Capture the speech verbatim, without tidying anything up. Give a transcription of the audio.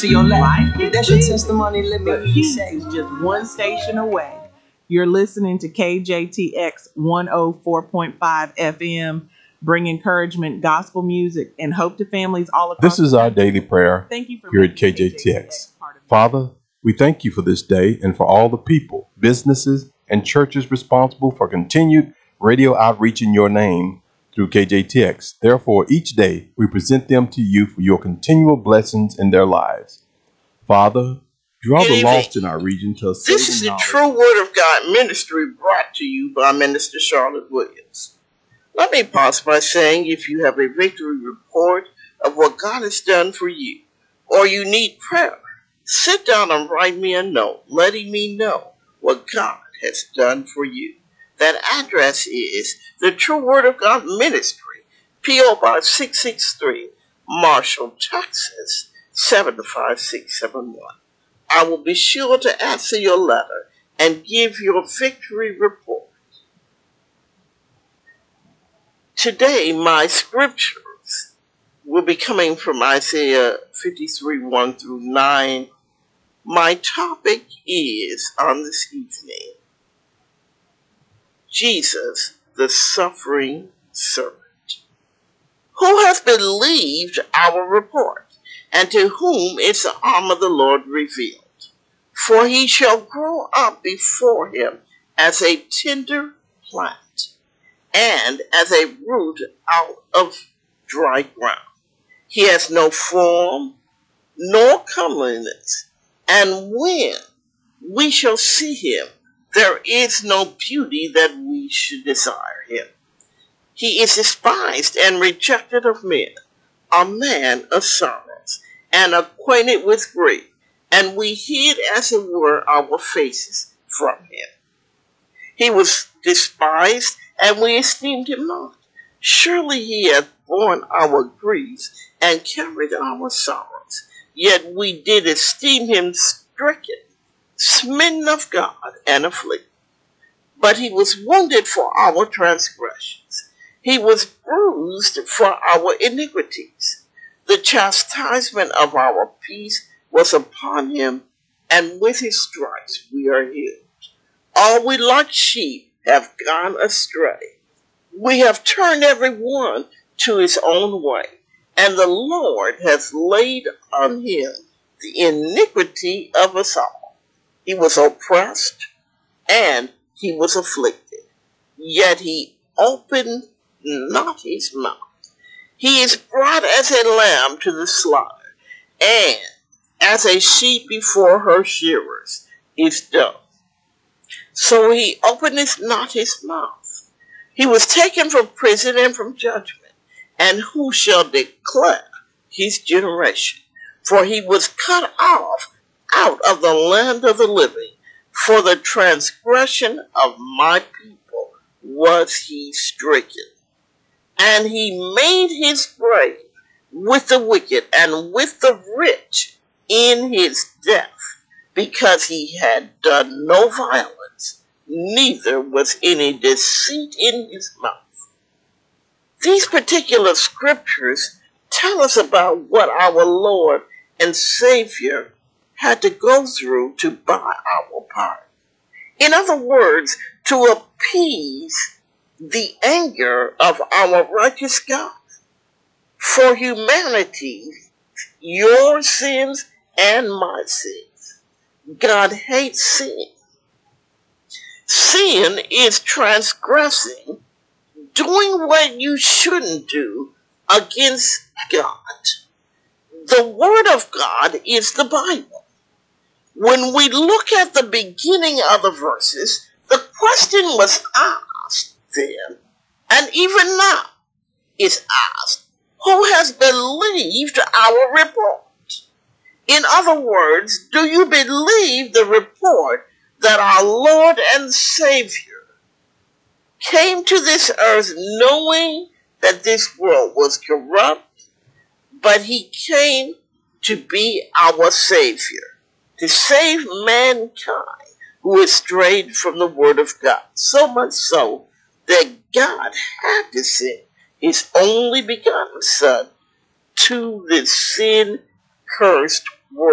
to your left. Life That's your testimony. Let me but hear you peace say. is just one station away. You're listening to K J T X one oh four point five F M, bring encouragement, gospel music, and hope to families all across. This is our daily prayer Thank you for here at making K J T X. part of Father, we thank you for this day and for all the people, businesses, and churches responsible for continued radio outreach in your name through K J T X. Therefore, each day we present them to you for your continual blessings in their lives. Father, draw Good the evening. lost in our region to a This is saving the knowledge. True Word of God ministry brought to you by Minister Charlotte Williams. Let me pause by saying if you have a victory report of what God has done for you, or you need prayer, sit down and write me a note letting me know what God has done for you. That address is the True Word of God Ministry, P O Box six six three, Marshall, Texas, seven five six seven one. I will be sure to answer your letter and give your victory report. Today, my scriptures will be coming from Isaiah fifty-three, one through nine. My topic is, on this evening, Jesus, the suffering servant. Who has believed our report, and to whom is the arm of the Lord revealed? For he shall grow up before him as a tender plant, and as a root out of dry ground. He has no form, nor comeliness, and when we shall see him, there is no beauty that we should desire him. He is despised and rejected of men, a man of sorrows, and acquainted with grief, and we hid as it were our faces from him. He was despised, and we esteemed him not. Surely he hath borne our griefs, and carried our sorrows. Yet we did esteem him stricken, smitten of God, and afflicted. But he was wounded for our transgressions. He was bruised for our iniquities. The chastisement of our peace was upon him, and with his stripes we are healed. All we like sheep have gone astray. We have turned every one to his own way, and the Lord has laid on him the iniquity of us all. He was oppressed, and he was afflicted, yet he opened not his mouth. He is brought as a lamb to the slaughter, and as a sheep before her shearers is dumb. So he openeth not his mouth. He was taken from prison and from judgment. And who shall declare his generation? For he was cut off out of the land of the living. For the transgression of my people was he stricken. And he made his grave with the wicked and with the rich in his death, because he had done no violence, neither was any deceit in his mouth. These particular scriptures tell us about what our Lord and Savior had to go through to buy our pardon. In other words, to appease the anger of our righteous God. For humanity, your sins and my sins. God hates sin. Sin is transgressing, doing what you shouldn't do against God. The Word of God is the Bible. When we look at the beginning of the verses, the question was asked then, and even now is asked, who has believed our report? In other words, do you believe the report that our Lord and Savior came to this earth knowing that this world was corrupt, but he came to be our Savior, to save mankind who is strayed from the Word of God, so much so that God had to send his only begotten Son to this sin-cursed